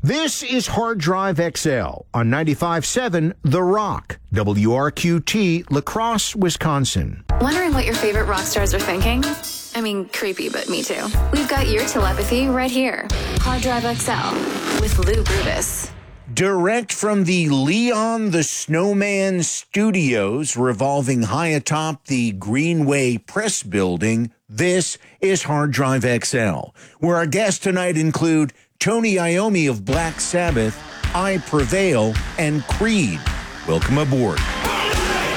This is Hard Drive XL on 95.7 The Rock, WRQT, La Crosse, Wisconsin. Wondering what your favorite rock stars are thinking? I mean, creepy, but me too. We've got your telepathy right here. Hard Drive XL with Lou Brutus. Direct from the Leon the Snowman Studios, revolving high atop the Greenway Press Building, this is Hard Drive XL, where our guests tonight include Tony Iommi of Black Sabbath, I Prevail, and Creed. Welcome aboard.